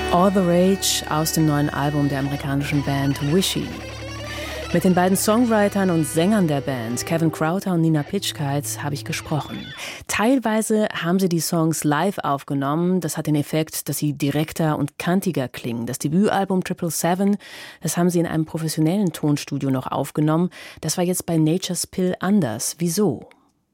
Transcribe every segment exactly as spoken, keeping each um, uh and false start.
All the Rage aus dem neuen Album der amerikanischen Band Wishy. Mit den beiden Songwritern und Sängern der Band, Kevin Crowther und Nina Pitschkite, habe ich gesprochen. Teilweise haben sie die Songs live aufgenommen. Das hat den Effekt, dass sie direkter und kantiger klingen. Das Debütalbum Triple Seven, das haben sie in einem professionellen Tonstudio noch aufgenommen. Das war jetzt bei Nature's Pill anders. Wieso?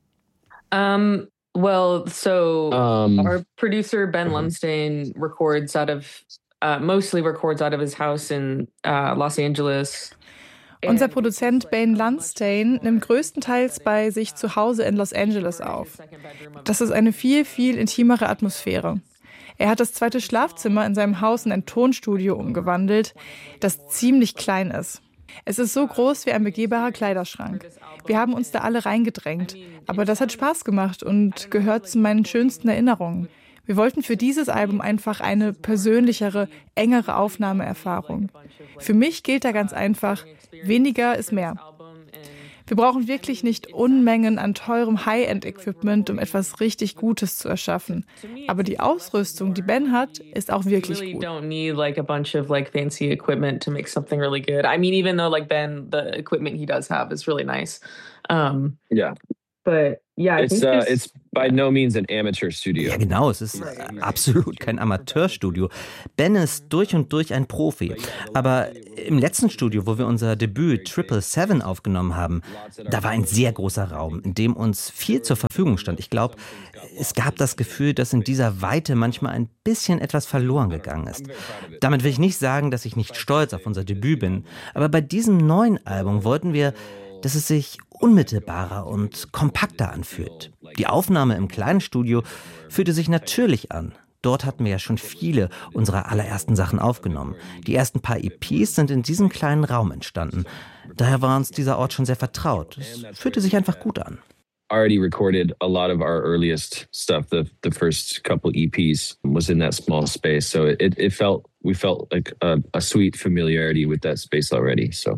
Um, well, so um, our producer Ben Lumsdaine records out of, uh, mostly records out of his house in uh, Los Angeles. Unser Produzent Ben Lumsdaine nimmt größtenteils bei sich zu Hause in Los Angeles auf. Das ist eine viel, viel intimere Atmosphäre. Er hat das zweite Schlafzimmer in seinem Haus in ein Tonstudio umgewandelt, das ziemlich klein ist. Es ist so groß wie ein begehbarer Kleiderschrank. Wir haben uns da alle reingedrängt, aber das hat Spaß gemacht und gehört zu meinen schönsten Erinnerungen. Wir wollten für dieses Album einfach eine persönlichere, engere Aufnahmeerfahrung. Für mich gilt da ganz einfach, weniger ist mehr. Wir brauchen wirklich nicht Unmengen an teurem High-End-Equipment, um etwas richtig Gutes zu erschaffen. Aber die Ausrüstung, die Ben hat, ist auch wirklich gut. Don't need like a bunch of like fancy equipment to make something really good. I mean, even though like Ben, the equipment he does have is really nice. Um, yeah. But yeah, I it's think uh, it's by no means an amateur studio. Ja, genau, es ist absolut kein Amateurstudio. Ben ist durch und durch ein Profi. Aber im letzten Studio, wo wir unser Debüt Triple Seven aufgenommen haben, da war ein sehr großer Raum, in dem uns viel zur Verfügung stand. Ich glaube, es gab das Gefühl, dass in dieser Weite manchmal ein bisschen etwas verloren gegangen ist. Damit will ich nicht sagen, dass ich nicht stolz auf unser Debüt bin. Aber bei diesem neuen Album wollten wir, dass es sich unmittelbarer und kompakter anfühlt. Die Aufnahme im kleinen Studio fühlte sich natürlich an. Dort hatten wir ja schon viele unserer allerersten Sachen aufgenommen. Die ersten paar E Ps sind in diesem kleinen Raum entstanden. Daher war uns dieser Ort schon sehr vertraut. Es fühlte sich einfach gut an. Already recorded a lot of our earliest stuff. The the first couple E Ps was in that small space, so it it felt we felt like a, a sweet familiarity with that space already. So.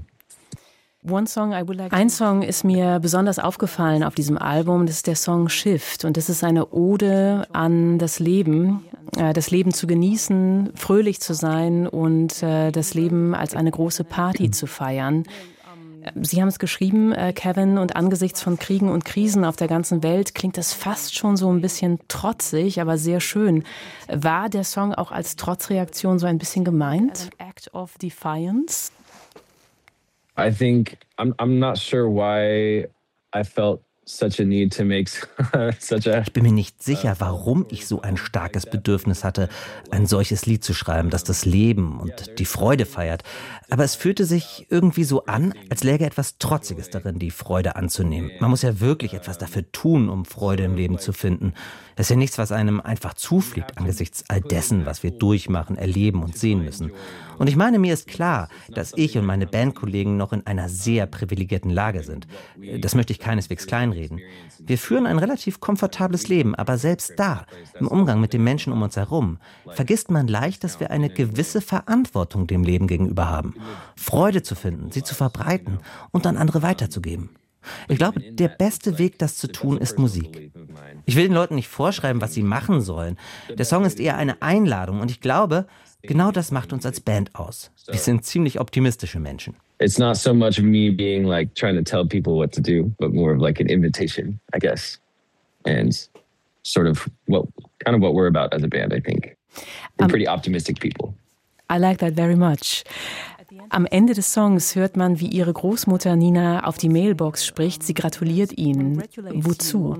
Ein Song ist mir besonders aufgefallen auf diesem Album, das ist der Song Shift. Und das ist eine Ode an das Leben, das Leben zu genießen, fröhlich zu sein und das Leben als eine große Party zu feiern. Sie haben es geschrieben, Kevin, und angesichts von Kriegen und Krisen auf der ganzen Welt klingt das fast schon so ein bisschen trotzig, aber sehr schön. War der Song auch als Trotzreaktion so ein bisschen gemeint? An act of defiance? I think I'm I'm not sure why I felt such a need to make such a Ich bin mir nicht sicher, warum ich so ein starkes Bedürfnis hatte, ein solches Lied zu schreiben, das das Leben und die Freude feiert. Aber es fühlte sich irgendwie so an, als läge etwas Trotziges darin, die Freude anzunehmen. Man muss ja wirklich etwas dafür tun, um Freude im Leben zu finden. Das ist ja nichts, was einem einfach zufliegt angesichts all dessen, was wir durchmachen, erleben und sehen müssen. Und ich meine, mir ist klar, dass ich und meine Bandkollegen noch in einer sehr privilegierten Lage sind. Das möchte ich keineswegs kleinreden. Wir führen ein relativ komfortables Leben, aber selbst da, im Umgang mit den Menschen um uns herum, vergisst man leicht, dass wir eine gewisse Verantwortung dem Leben gegenüber haben. Freude zu finden, sie zu verbreiten und an andere weiterzugeben. Ich glaube, der beste Weg, das zu tun, ist Musik. Ich will den Leuten nicht vorschreiben, was sie machen sollen. Der Song ist eher eine Einladung und ich glaube, genau das macht uns als Band aus. Wir sind ziemlich optimistische Menschen. It's not so much me being like trying to tell people what to do, but more of like an invitation, I guess. And sort of what kind of what we're about as a band, I think. We're um, pretty optimistic people. I like that very much. Am Ende des Songs hört man, wie ihre Großmutter Nina auf die Mailbox spricht. Sie gratuliert ihnen. Wozu?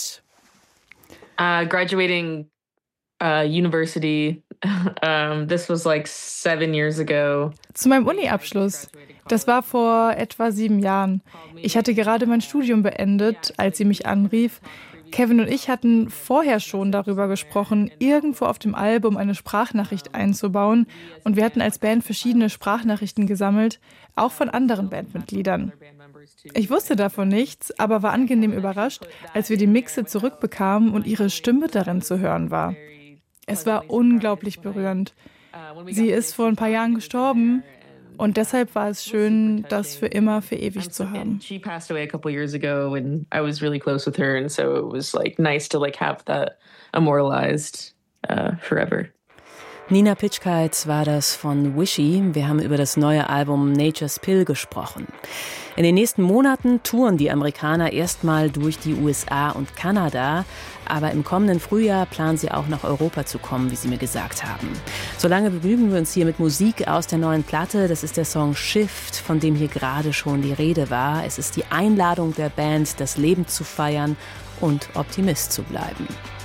Uh, graduating uh, university. um, this was like seven years ago. Zu meinem Uni-Abschluss. Das war vor etwa sieben Jahren. Ich hatte gerade mein Studium beendet, als sie mich anrief. Kevin und ich hatten vorher schon darüber gesprochen, irgendwo auf dem Album eine Sprachnachricht einzubauen. Und wir hatten als Band verschiedene Sprachnachrichten gesammelt, auch von anderen Bandmitgliedern. Ich wusste davon nichts, aber war angenehm überrascht, als wir die Mixe zurückbekamen und ihre Stimme darin zu hören war. Es war unglaublich berührend. Sie ist vor ein paar Jahren gestorben. Und deshalb war es schön, das für immer verewigt zu haben. She passed away a couple years ago and I was really close with her and so it was like nice to like have that immortalized uh, forever. Nina Pitschkeit war das von Wishy. Wir haben über das neue Album Nature's Pill gesprochen. In den nächsten Monaten touren die Amerikaner erstmal durch die U S A und Kanada. Aber im kommenden Frühjahr planen sie auch nach Europa zu kommen, wie sie mir gesagt haben. Solange begnügen wir uns hier mit Musik aus der neuen Platte. Das ist der Song Shift, von dem hier gerade schon die Rede war. Es ist die Einladung der Band, das Leben zu feiern und Optimist zu bleiben.